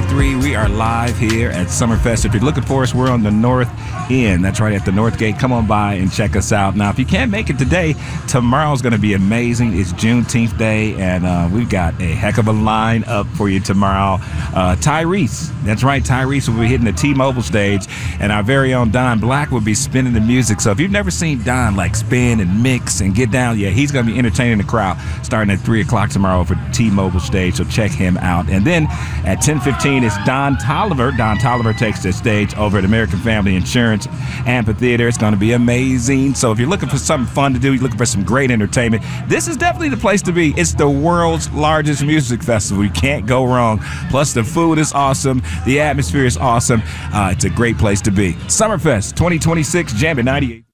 98.3. We are live here at Summerfest. If you're looking for us, we're on the north end. That's right, at the North Gate. Come on by and check us out. Now, if you can't make it today, tomorrow's going to be amazing. It's Juneteenth Day, and we've got a heck of a line up for you tomorrow. Tyrese, that's right, Tyrese will be hitting the T-Mobile stage, and our very own Don Black will be spinning the music. So if you've never seen Don like spin and mix and get down, yeah, he's going to be entertaining the crowd starting at 3 o'clock tomorrow for T-Mobile stage, so check him out. And then at 10:15 is Don Toliver. Don Toliver takes the stage over at American Family Insurance Amphitheater. It's going to be amazing. So if you're looking for something fun to do, you're looking for some great entertainment, this is definitely the place to be. It's the world's largest music festival. You can't go wrong. Plus, the food is awesome. The atmosphere is awesome. It's a great place to be. Summerfest 2026, Jam at 98.